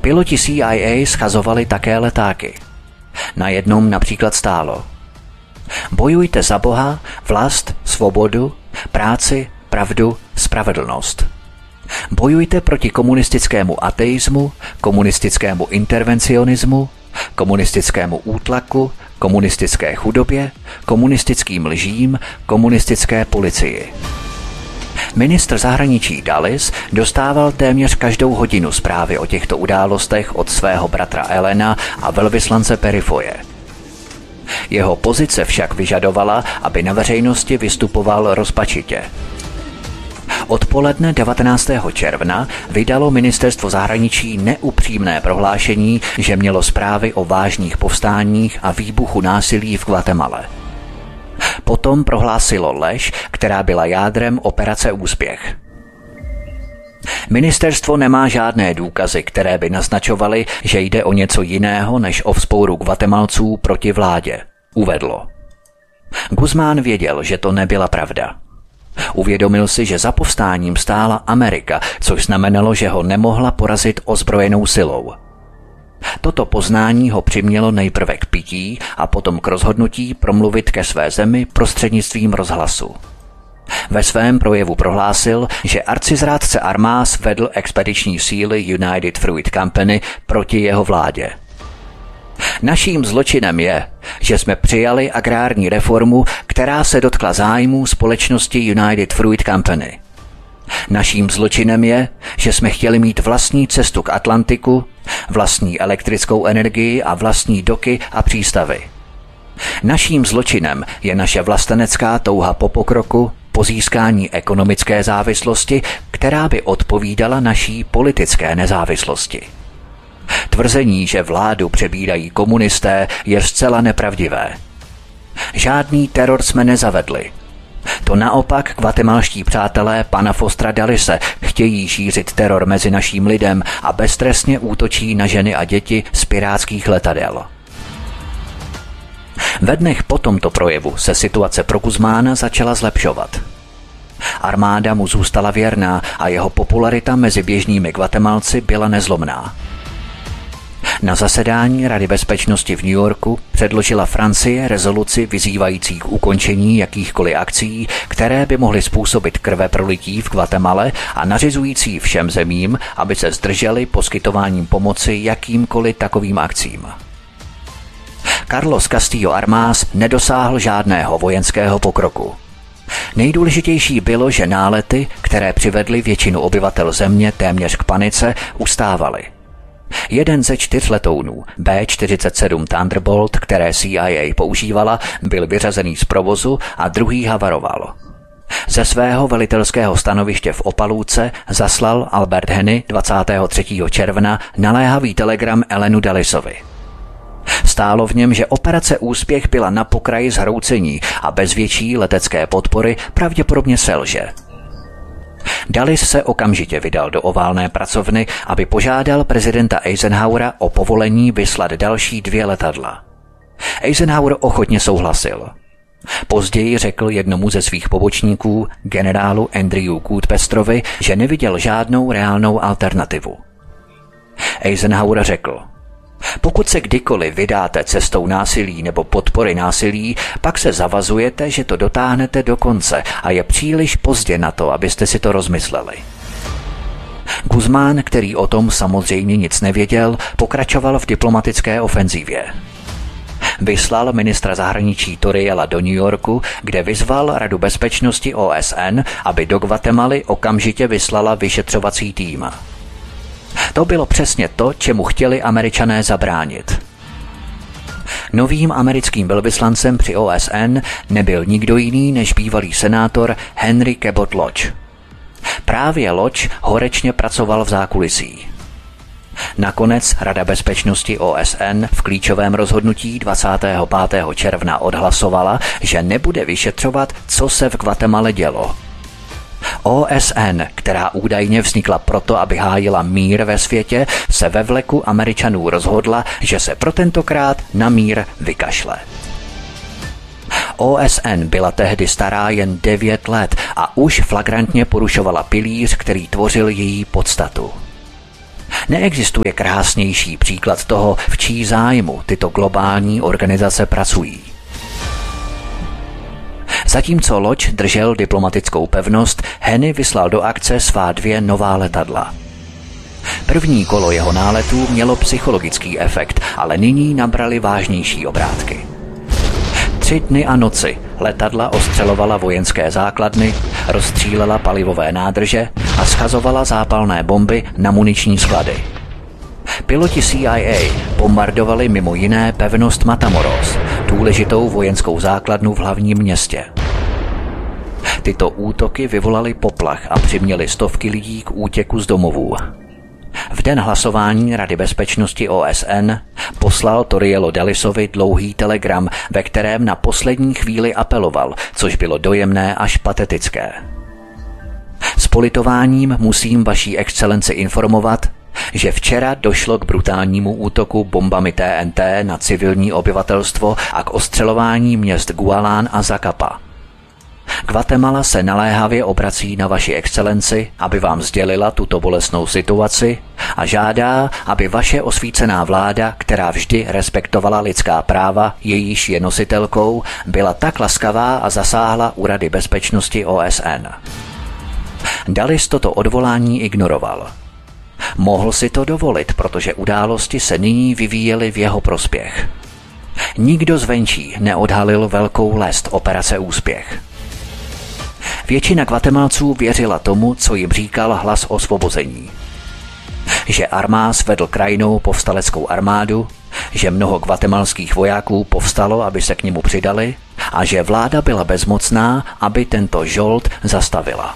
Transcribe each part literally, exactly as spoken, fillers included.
Piloti C I A schazovali také letáky. Na jednom například stálo: bojujte za Boha, vlast, svobodu, práci, pravdu, spravedlnost. Bojujte proti komunistickému ateismu, komunistickému intervencionismu, komunistickému útlaku, komunistické chudobě, komunistickým lžím, komunistické policii. Ministr zahraničí Dulles dostával téměř každou hodinu zprávy o těchto událostech od svého bratra Elena a velvyslance Perifoje. Jeho pozice však vyžadovala, aby na veřejnosti vystupoval rozpačitě. Odpoledne devatenáctého června vydalo ministerstvo zahraničí neupřímné prohlášení, že mělo zprávy o vážných povstáních a výbuchu násilí v Guatemale. Potom prohlásilo lež, která byla jádrem operace Úspěch. Ministerstvo nemá žádné důkazy, které by naznačovaly, že jde o něco jiného než o vzpouru Guatemalců proti vládě, uvedlo. Guzmán věděl, že to nebyla pravda. Uvědomil si, že za povstáním stála Amerika, což znamenalo, že ho nemohla porazit ozbrojenou silou. Toto poznání ho přimělo nejprve k pití a potom k rozhodnutí promluvit ke své zemi prostřednictvím rozhlasu. Ve svém projevu prohlásil, že arcizrádce Armas vedl expediční síly United Fruit Company proti jeho vládě. Naším zločinem je, že jsme přijali agrární reformu, která se dotkla zájmů společnosti United Fruit Company. Naším zločinem je, že jsme chtěli mít vlastní cestu k Atlantiku, vlastní elektrickou energii a vlastní doky a přístavy. Naším zločinem je naše vlastenecká touha po pokroku, po získání ekonomické závislosti, která by odpovídala naší politické nezávislosti. Tvrzení, že vládu přebírají komunisté, je zcela nepravdivé. Žádný teror jsme nezavedli. To naopak guatemalští přátelé pana Fostra Dullise chtějí šířit teror mezi naším lidem a beztrestně útočí na ženy a děti z pirátských letadel. Ve dnech po tomto projevu se situace pro Guzmána začala zlepšovat. Armáda mu zůstala věrná a jeho popularita mezi běžnými Guatemalci byla nezlomná. Na zasedání Rady bezpečnosti v New Yorku předložila Francie rezoluci vyzývající k ukončení jakýchkoliv akcí, které by mohly způsobit krveprolití v Guatemale a nařizující všem zemím, aby se zdrželi poskytováním pomoci jakýmkoliv takovým akcím. Carlos Castillo Armas nedosáhl žádného vojenského pokroku. Nejdůležitější bylo, že nálety, které přivedly většinu obyvatel země téměř k panice, ustávaly. Jeden ze čtyř letounů bé čtyřicet sedm Thunderbolt, které C I A používala, byl vyřazený z provozu a druhý havaroval. Ze svého velitelského stanoviště v Opalúce zaslal Albert Henny dvacátého třetího června naléhavý telegram Elenu Dullisovi. Stálo v něm, že operace Úspěch byla na pokraji zhroucení a bez větší letecké podpory pravděpodobně selže. Dulles se okamžitě vydal do oválné pracovny, aby požádal prezidenta Eisenhowera o povolení vyslat další dvě letadla. Eisenhower ochotně souhlasil. Později řekl jednomu ze svých pobočníků, generálu Andrewu Coutepestrovi, že neviděl žádnou reálnou alternativu. Eisenhower řekl: pokud se kdykoliv vydáte cestou násilí nebo podpory násilí, pak se zavazujete, že to dotáhnete do konce a je příliš pozdě na to, abyste si to rozmysleli. Guzmán, který o tom samozřejmě nic nevěděl, pokračoval v diplomatické ofenzívě. Vyslal ministra zahraničí Toriela do New Yorku, kde vyzval Radu bezpečnosti O S N, aby do Guatemaly okamžitě vyslala vyšetřovací tým. To bylo přesně to, čemu chtěli Američané zabránit. Novým americkým velvyslancem při O S N nebyl nikdo jiný než bývalý senátor Henry Cabot Lodge. Právě Lodge horečně pracoval v zákulisí. Nakonec Rada bezpečnosti O S N v klíčovém rozhodnutí dvacátého pátého června odhlasovala, že nebude vyšetřovat, co se v Guatemale dělo. O S N, která údajně vznikla proto, aby hájila mír ve světě, se ve vleku Američanů rozhodla, že se pro tentokrát na mír vykašle. O S N byla tehdy stará jen devět let a už flagrantně porušovala pilíř, který tvořil její podstatu. Neexistuje krásnější příklad toho, v čí zájmu tyto globální organizace pracují. Zatímco loď držel diplomatickou pevnost, Henny vyslal do akce svá dvě nová letadla. První kolo jeho náletů mělo psychologický efekt, ale nyní nabrali vážnější obrátky. Tři dny a noci letadla ostřelovala vojenské základny, rozstřílela palivové nádrže a schazovala zápalné bomby na muniční sklady. Piloti C I A bombardovali mimo jiné pevnost Matamoros, důležitou vojenskou základnu v hlavním městě. Tyto útoky vyvolaly poplach a přiměly stovky lidí k útěku z domovů. V den hlasování Rady bezpečnosti O S N poslal Toriello Dallisovi dlouhý telegram, ve kterém na poslední chvíli apeloval, což bylo dojemné až patetické. S politováním musím vaší excelenci informovat, že včera došlo k brutálnímu útoku bombami T N T na civilní obyvatelstvo a k ostřelování měst Gualán a Zacapa. Guatemala se naléhavě obrací na vaši excelenci, aby vám sdělila tuto bolestnou situaci a žádá, aby vaše osvícená vláda, která vždy respektovala lidská práva, jejíž je nositelkou, byla tak laskavá a zasáhla u Rady bezpečnosti O S N. Dallis toto odvolání ignoroval. Mohl si to dovolit, protože události se nyní vyvíjely v jeho prospěch. Nikdo zvenčí neodhalil velkou lest operace Úspěch. Většina Guatemalců věřila tomu, co jim říkal hlas osvobození. Že Armas vedl krajnou povstaleckou armádu, že mnoho guatemalských vojáků povstalo, aby se k němu přidali, a že vláda byla bezmocná, aby tento žolt zastavila.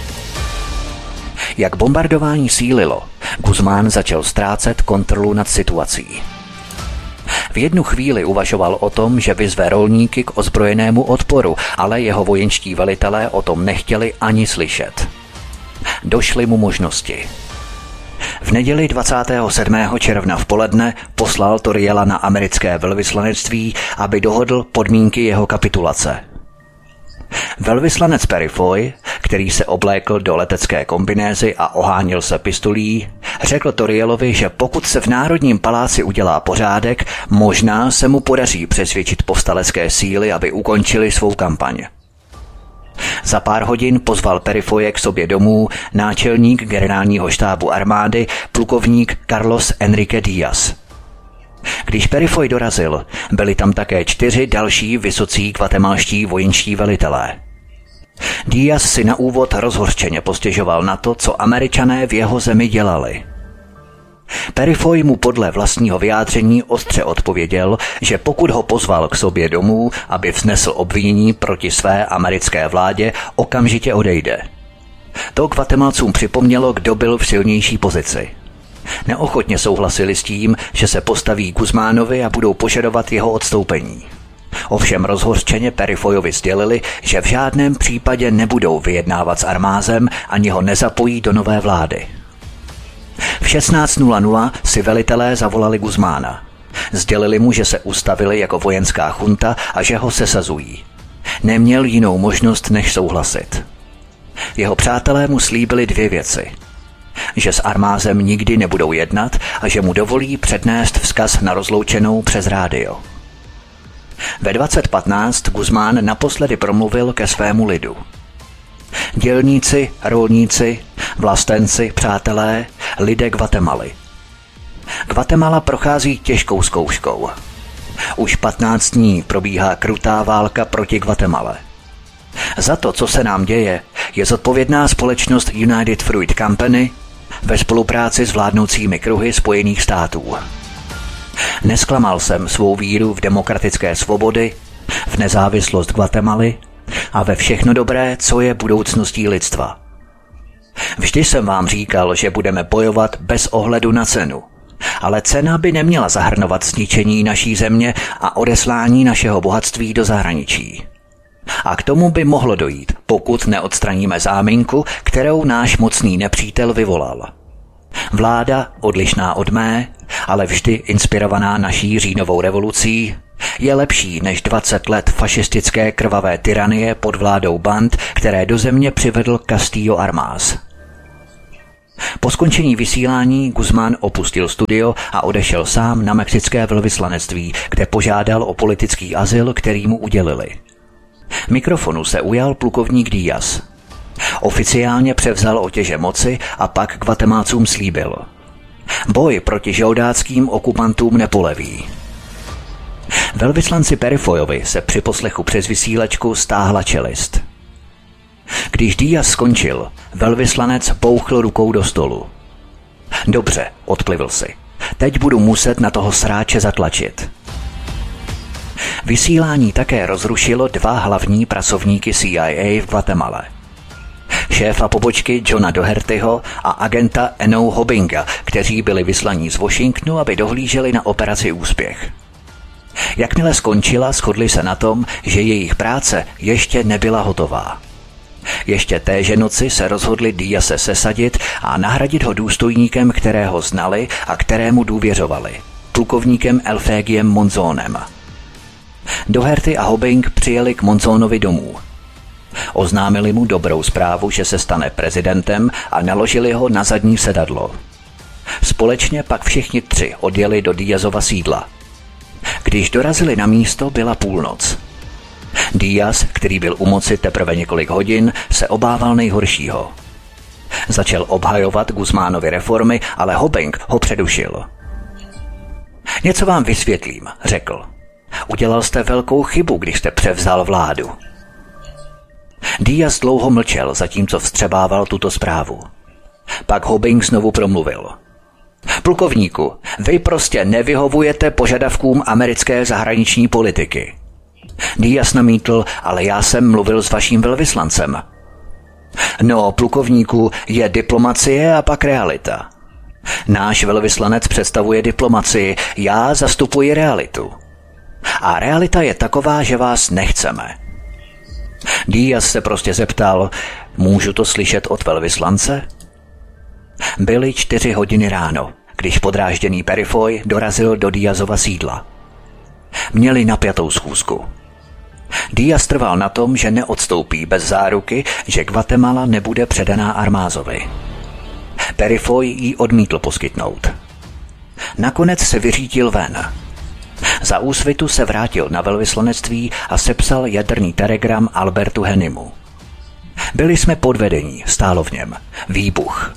Jak bombardování sílilo, Guzmán začal ztrácet kontrolu nad situací. V jednu chvíli uvažoval o tom, že vyzve rolníky k ozbrojenému odporu, ale jeho vojenští velitelé o tom nechtěli ani slyšet. Došly mu možnosti. V neděli dvacátého sedmého června v poledne poslal Toriella na americké velvyslanectví, aby dohodl podmínky jeho kapitulace. Velvyslanec Perifoy, který se oblékl do letecké kombinézy a oháněl se pistolí, řekl Toriellovi, že pokud se v Národním paláci udělá pořádek, možná se mu podaří přesvědčit povstalecké síly, aby ukončili svou kampaň. Za pár hodin pozval Perifoye k sobě domů náčelník generálního štábu armády, plukovník Carlos Enrique Díaz. Když Perifoy dorazil, byli tam také čtyři další vysocí guatemalští vojenští velitelé. Díaz si na úvod rozhořčeně postěžoval na to, co Američané v jeho zemi dělali. Perifoy mu podle vlastního vyjádření ostře odpověděl, že pokud ho pozval k sobě domů, aby vznesl obvinění proti své americké vládě, okamžitě odejde. To Guatemalcům připomnělo, kdo byl v silnější pozici. Neochotně souhlasili s tím, že se postaví Guzmánovi a budou požadovat jeho odstoupení. Ovšem rozhořčeně Perifoyovi sdělili, že v žádném případě nebudou vyjednávat s Armázem ani ho nezapojí do nové vlády. V šestnáct nula nula si velitelé zavolali Guzmána. Sdělili mu, že se ustavili jako vojenská chunta a že ho sesazují. Neměl jinou možnost, než souhlasit. Jeho přátelé mu slíbili dvě věci. Že s Armázem nikdy nebudou jednat a že mu dovolí přednést vzkaz na rozloučenou přes rádio. Ve dvacet patnáct Guzmán naposledy promluvil ke svému lidu. Dělníci, rolníci, vlastenci, přátelé, lidé Guatemaly. Guatemala prochází těžkou zkouškou. Už patnáct dní probíhá krutá válka proti Guatemale. Za to, co se nám děje, je zodpovědná společnost United Fruit Company ve spolupráci s vládnoucími kruhy Spojených států. Nesklamal jsem svou víru v demokratické svobody, v nezávislost Guatemaly a ve všechno dobré, co je budoucností lidstva. Vždy jsem vám říkal, že budeme bojovat bez ohledu na cenu, ale cena by neměla zahrnovat zničení naší země a odeslání našeho bohatství do zahraničí. A k tomu by mohlo dojít, pokud neodstraníme záminku, kterou náš mocný nepřítel vyvolal. Vláda, odlišná od mé, ale vždy inspirovaná naší říjnovou revolucí, je lepší než dvacet let fašistické krvavé tyranie pod vládou band, které do země přivedl Castillo Armas. Po skončení vysílání Guzmán opustil studio a odešel sám na mexické velvyslanectví, kde požádal o politický azyl, který mu udělili. Mikrofonu se ujal plukovník Díaz. Oficiálně převzal otěže moci a pak Guatemalcům slíbil: boj proti žoldáckým okupantům nepoleví. Velvyslanci Perifojovi se při poslechu přes vysílačku stáhla čelist. Když Díaz skončil, velvyslanec bouchl rukou do stolu. Dobře, odplivl si. Teď budu muset na toho sráče zatlačit. Vysílání také rozrušilo dva hlavní pracovníky C I A v Guatemale. Šéfa pobočky Johna Dohertyho a agenta Enou Hobbinga, kteří byli vyslaní z Washingtonu, aby dohlíželi na operaci Úspěch. Jakmile skončila, shodli se na tom, že jejich práce ještě nebyla hotová. Ještě téže noci se rozhodli Díaze sesadit a nahradit ho důstojníkem, kterého znali a kterému důvěřovali, plukovníkem Elfégiem Monzónem. Doherty a Hobbing přijeli k Monzónovi domů. Oznámili mu dobrou zprávu, že se stane prezidentem, a naložili ho na zadní sedadlo. Společně pak všichni tři odjeli do Díazova sídla. Když dorazili na místo, byla půlnoc. Díaz, který byl u moci teprve několik hodin, se obával nejhoršího. Začal obhajovat Guzmánovy reformy, ale Hobbing ho předušil. Něco vám vysvětlím, řekl. Udělal jste velkou chybu, když jste převzal vládu. Díaz dlouho mlčel, zatímco vstřebával tuto zprávu. Pak Hobbing znovu promluvil. Plukovníku, vy prostě nevyhovujete požadavkům americké zahraniční politiky. Díaz namítl, ale já jsem mluvil s vaším velvyslancem. No, plukovníku, je diplomacie a pak realita. Náš velvyslanec představuje diplomacii, já zastupuji realitu. A realita je taková, že vás nechceme. Díaz se prostě zeptal, můžu to slyšet od velvyslance? Byly čtyři hodiny ráno, když podrážděný Perifoy dorazil do Díazova sídla. Měli napjatou schůzku. Díaz trval na tom, že neodstoupí bez záruky, že Guatemala nebude předaná Armázovi. Perifoy ji odmítl poskytnout. Nakonec se vyřítil ven. Za úsvitu se vrátil na velvyslanectví a sepsal jadrný telegram Albertu Hennimu. Byli jsme podvedení, stálo v něm. Výbuch.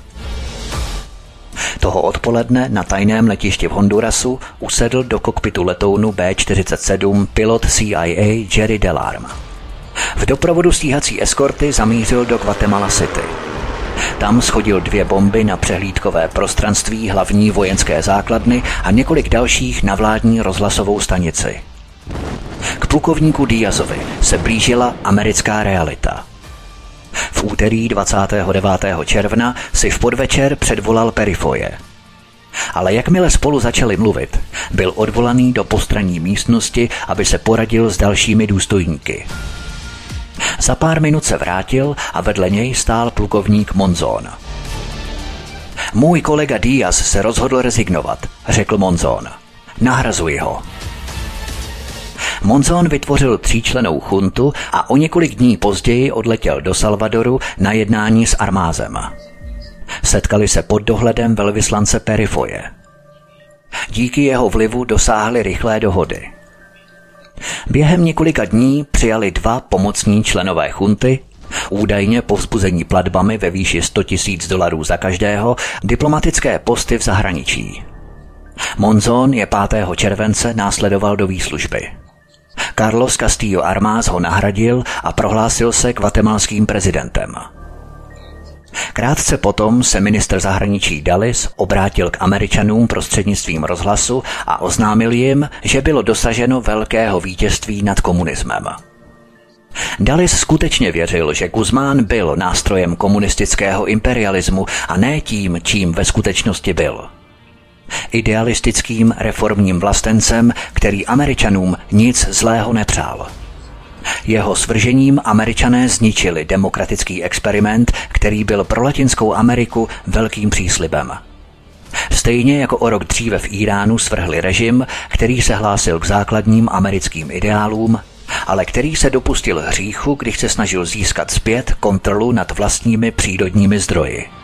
Toho odpoledne na tajném letišti v Hondurasu usedl do kokpitu letounu bé čtyřicet sedm pilot C I A Jerry Delarme. V doprovodu stíhací eskorty zamířil do Guatemala City. Tam shodil dvě bomby na přehlídkové prostranství hlavní vojenské základny a několik dalších na vládní rozhlasovou stanici. K plukovníku Díazovi se blížila americká realita. V úterý dvacátého devátého června si v podvečer předvolal Perifoje. Ale jakmile spolu začali mluvit, byl odvolaný do postranní místnosti, aby se poradil s dalšími důstojníky. Za pár minut se vrátil a vedle něj stál plukovník Monzón. Můj kolega Díaz se rozhodl rezignovat, řekl Monzón. Nahrazuji ho. Monzón vytvořil tříčlennou chuntu a o několik dní později odletěl do Salvadoru na jednání s Armázem. Setkali se pod dohledem velvyslance Perifoje. Díky jeho vlivu dosáhli rychlé dohody. Během několika dní přijali dva pomocní členové chunty, údajně povzbuzení platbami ve výši sto tisíc dolarů za každého, diplomatické posty v zahraničí. Monzón je pátého července následoval do výslužby. Carlos Castillo Armáz ho nahradil a prohlásil se guatemalským prezidentem. Krátce potom se ministr zahraničí Dulles obrátil k Američanům prostřednictvím rozhlasu a oznámil jim, že bylo dosaženo velkého vítězství nad komunismem. Dulles skutečně věřil, že Guzmán byl nástrojem komunistického imperialismu a ne tím, čím ve skutečnosti byl. Idealistickým reformním vlastencem, který Američanům nic zlého nepřál. Jeho svržením Američané zničili demokratický experiment, který byl pro Latinskou Ameriku velkým příslibem. Stejně jako o rok dříve v Iránu svrhli režim, který se hlásil k základním americkým ideálům, ale který se dopustil hříchu, když se snažil získat zpět kontrolu nad vlastními přírodními zdroji.